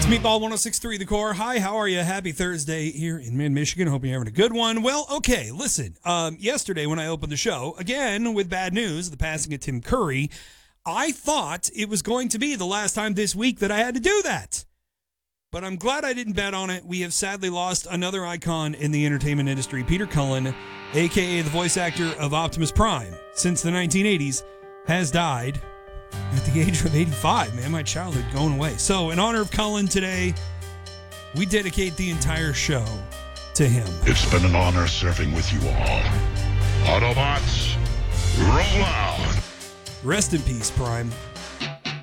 Meatball 1063 The Core. Hi, how are you? Happy Thursday here in mid-Michigan. Hope you're having a good one. Well, okay, listen. Yesterday when I opened the show, again with bad news, the passing of Tim Curry, I thought it was going to be the last time this week that I had to do that. But I'm glad I didn't bet on it. We have sadly lost another icon in the entertainment industry. Peter Cullen, a.k.a. the voice actor of Optimus Prime since the 1980s, has died at the age of 85, man. My childhood going away. So, in honor of Cullen today, we dedicate the entire show to him. It's been an honor serving with you all. Autobots, roll out! Rest in peace, Prime.